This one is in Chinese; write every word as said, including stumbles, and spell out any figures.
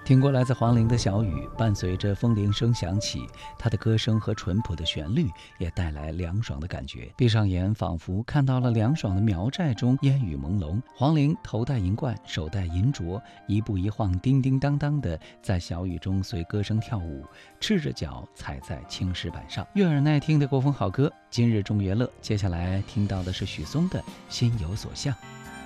听过来自黄龄的小雨，伴随着风铃声响起，她的歌声和淳朴的旋律也带来凉爽的感觉。闭上眼，仿佛看到了凉爽的苗寨中烟雨朦胧。黄龄头戴银冠，手戴银镯，一步一晃，叮叮当当的在小雨中随歌声跳舞，赤着脚踩在青石板上，悦耳耐听的国风好歌。今日中元乐，接下来听到的是许嵩的《心有所向》。